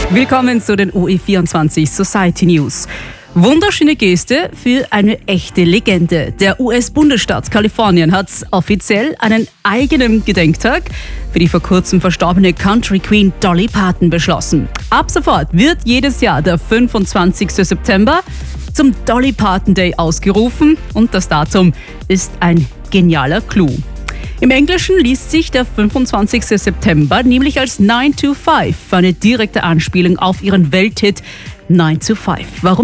Willkommen zu den OE24 Society News. Wunderschöne Geste für eine echte Legende. Der US-Bundesstaat Kalifornien hat offiziell einen eigenen Gedenktag für die vor kurzem verstorbene Country Queen Dolly Parton beschlossen. Ab sofort wird jedes Jahr der 25. September zum Dolly Parton Day ausgerufen und das Datum ist ein genialer Clou. Im Englischen liest sich der 25. September nämlich als 9 to 5, eine direkte Anspielung auf ihren Welthit 9 to 5. Warum